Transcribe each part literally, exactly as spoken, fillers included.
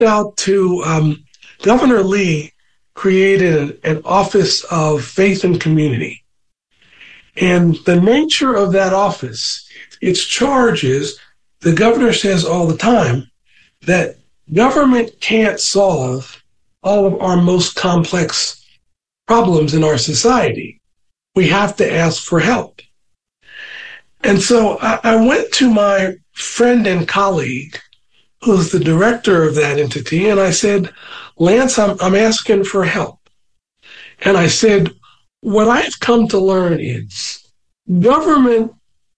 out to um, Governor Lee created an, an Office of Faith and Community. And the nature of that office, its charge is, the governor says all the time that government can't solve all of our most complex problems in our society. We have to ask for help. And so I, I went to my friend and colleague, who's the director of that entity, and I said, Lance, I'm, I'm asking for help. And I said, what I've come to learn is government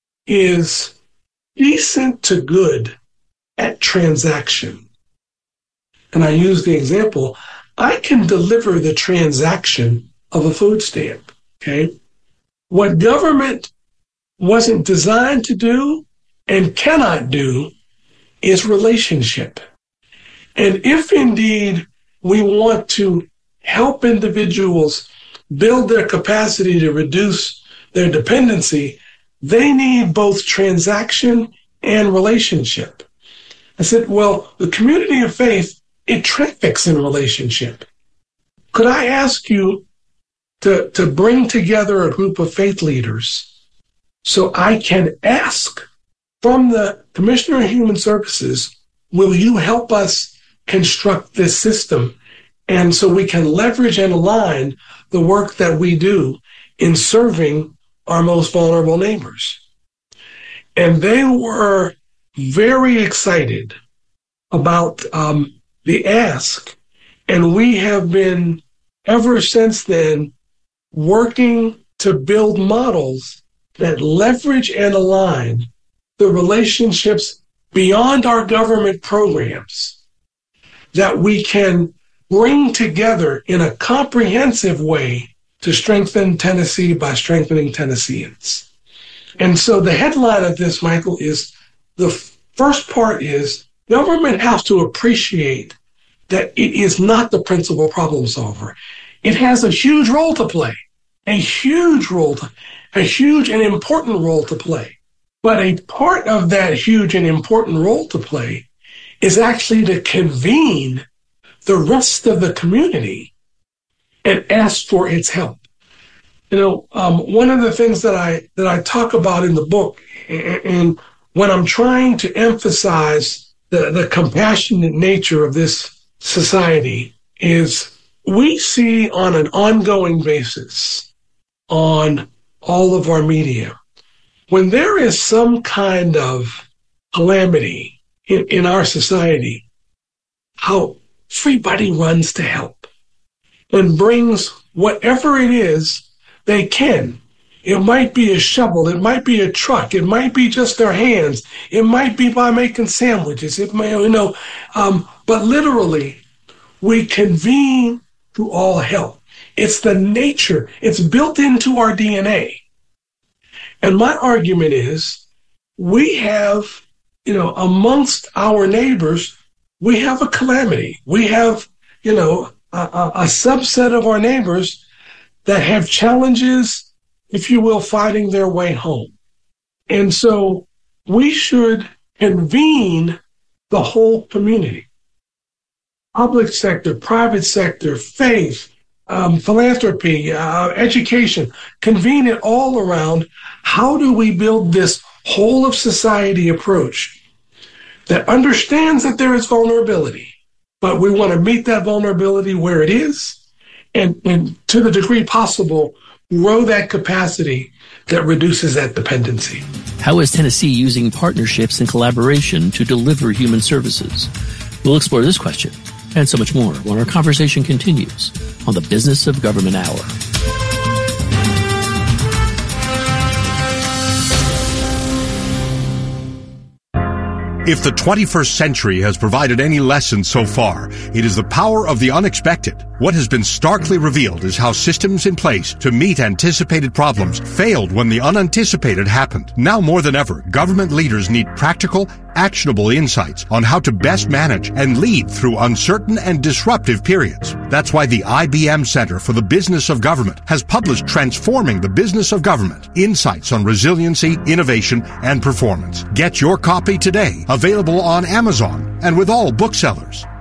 is decent to good at transaction. And I use the example, I can deliver the transaction of a food stamp, okay? What government wasn't designed to do and cannot do is relationship. And if indeed we want to help individuals build their capacity to reduce their dependency, they need both transaction and relationship. I said, well, the community of faith, it traffics in relationship. Could I ask you to, to bring together a group of faith leaders so I can ask from the Commissioner of Human Services, will you help us construct this system? And so we can leverage and align the work that we do in serving our most vulnerable neighbors. And they were very excited about um, the ask. And we have been, ever since then, working to build models that leverage and align the relationships beyond our government programs that we can bring together in a comprehensive way to strengthen Tennessee by strengthening Tennesseans. And so the headline of this, Michael, is the first part is government has to appreciate that it is not the principal problem solver. It has a huge role to play, a huge role, to, a huge and important role to play. But a part of that huge and important role to play is actually to convene the rest of the community and ask for its help. You know, um, one of the things that I that I talk about in the book, and, and when I'm trying to emphasize the, the compassionate nature of this society, is we see on an ongoing basis on all of our media, when there is some kind of calamity in, in our society, how everybody runs to help and brings whatever it is they can. It might be a shovel. It might be a truck. It might be just their hands. It might be by making sandwiches. It may, you know, um, but literally, we convene to all help. It's the nature. It's built into our D N A. And my argument is, we have, you know, amongst our neighbors, we have a calamity. We have, you know, a, a, a subset of our neighbors that have challenges, if you will, fighting their way home. And so we should convene the whole community. Public sector, private sector, faith, um, philanthropy, uh, education, convene it all around how do we build this whole of society approach that understands that there is vulnerability, but we want to meet that vulnerability where it is, and, and to the degree possible, grow that capacity that reduces that dependency. How is Tennessee using partnerships and collaboration to deliver human services? We'll explore this question and so much more when our conversation continues on the Business of Government Hour. If the twenty-first century has provided any lesson so far, it is the power of the unexpected. What has been starkly revealed is how systems in place to meet anticipated problems failed when the unanticipated happened. Now more than ever, government leaders need practical, actionable insights on how to best manage and lead through uncertain and disruptive periods. That's why the I B M Center for the Business of Government has published Transforming the Business of Government, Insights on Resiliency, Innovation, and Performance. Get your copy today, available on Amazon and with all booksellers.